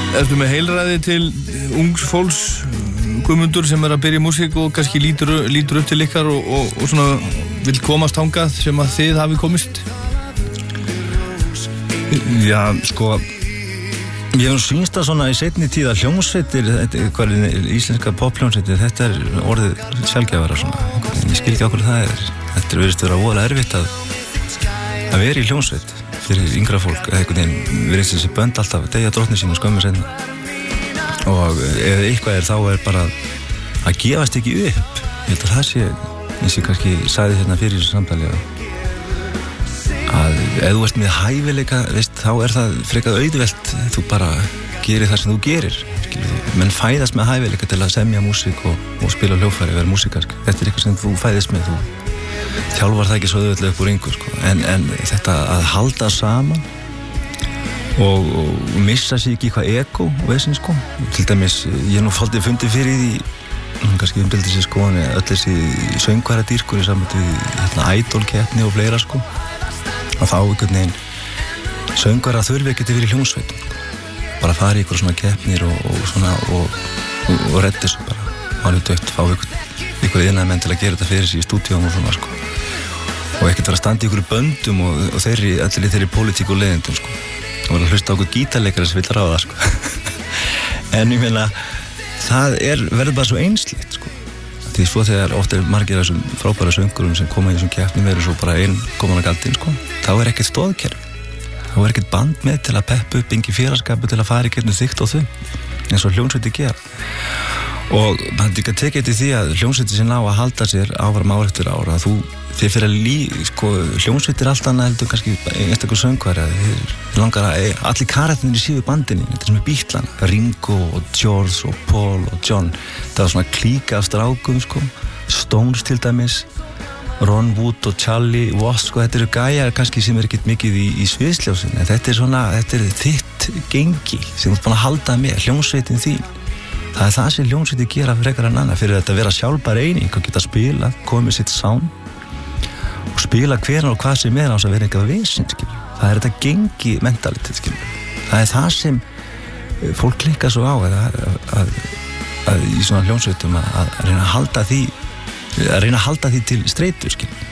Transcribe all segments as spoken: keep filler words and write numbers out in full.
Ertu með heilræði til ungs fólks, Guðmundur, sem er að byrja í músík og kannski lítur, lítur upp til ykkar og, og, og svona vill komast þangað sem að þið hafi komist? Já, sko, ég hef sýnst það svona í seinni tíð að hljómsveitir, hvað er íslenska pophljómsveitir, þetta er orðið sjálfgefara svona. Ég skil ekki okkur það er. Þetta er verið að vera voðalega erfitt að, að vera í hljómsveit fyrir yngra fólk, eða einhvern veginn verið þessi bönd alltaf, deyja drottni sín og skömmu seinna. Og ef eitthvað er þá er bara að gefast ekki upp. Ég held að það sé, eins og ég kannski sagði hérna fyrir þessu samtali að ef þú ert með hæfileika, veist, þá er það frekar auðvelt, þú bara gerir það sem þú gerir. Skilur, menn fæðast með hæfileika til að semja músík og, og spila hljóðfæri, vera músíkar. Þetta er eitthvað sem þú fæðist með, þú þjálfar það ekki svo auðvitað upp úr yngur, sko. en, en þetta að halda saman og, og missa sig ekki eitthvað ego og vesinn, sko. Til dæmis, ég er nú faldið fundið fyrir því kannski umdildið sér, sko, öll þessi söngvara dýrkur í sambandi við hérna, idol-keppni og fleira, sko. Og þá einhvern veginn söngvara þurfi ekki til að vera í hljómsveitum, bara fara í einhverjum svona keppnir og, og svona og, og, og redda þessu bara alveg dögt, fá einhvern einhverju iðnaðarmenn til að gera þetta fyrir sig í stúdíum og svona, sko. Og ekkert vera að standa í einhverju böndum og, og þeirri, allir í þeirri pólitík og leiðindum, sko. Og vera að hlusta á einhver gítarleikara sem vill ráða, sko. En ég meina, það er, verður bara svo einsleitt, sko. Því svo þegar oft er margir af þessum frábæra söngurum sem koma í þessum keppnum verður svo bara einn komin að galdinn, sko. Þá er ekkert stoðkerfi. Þá er ekkert band með til að peppa upp, engi félagskapu til að fara í gegnum þykkt og þunn, eins og hljómsveitir gera. Og hann líka tekið til því að hljómsveitir sem ná að halda sér áfram ár eftir ár, að þú, þið fyrir að lí, sko, hljómsveitir allt annað heldur kannski einstaklega söngvari, þið langar að allir karakterinn í síðu bandinni, þetta er sem er Beatlana, Ringo og George og Paul og John, það var svona klíka af strákum, sko, Stones til dæmis, Ron Wood og Charlie Watts, sko, þetta eru gæjar kannski sem er ekkert mikið í, í sviðsljósin, en þetta er svona, þetta er þitt gengi sem þú ert búin að halda með, hljómsveitin þín. Það er það sem hljómsveitir gera frekar en annað, fyrir þetta að vera sjálfbær eining og geta spila, komið sitt sound og spila hvenær og hvað sem er á þess að vera eitthvað vesen, skilur. Það er þetta gengi mentalitet, skilur. Það er það sem fólk klikkar svo á að, að, að, að í svona hljómsveitum að, að reyna að halda því að reyna að halda því til streitu, skilur.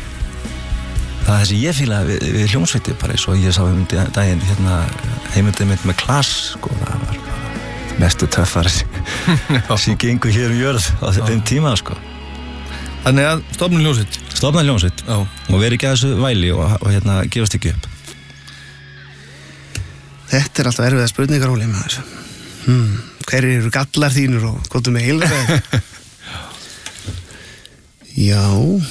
Það er þessi ég fíla við, við hljómsveitir bara eins og ég sá um daginn hérna heimildið mitt með Klass, sko, það var mestu töffar sem gengur hér um jörð á þeim tíma, sko. Þannig að stofna hljómsveit stofna hljómsveit og veri ekki að þessu væli og, og hérna gefast ekki upp. Þetta er alltaf erfiða spurningar, Óli, með þessu. Hmm. Hver eru gallar þínur og hvað er með heilræði? Já,